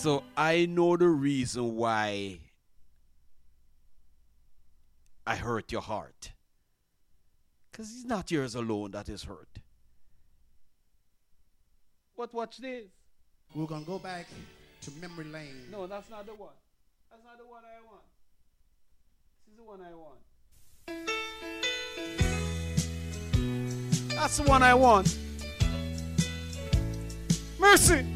So I know the reason why I hurt your heart. Because it's not yours alone that is hurt. But watch this. We're going to go back to memory lane. No, that's not the one. That's not the one I want. This is the one I want. That's the one I want. Mercy.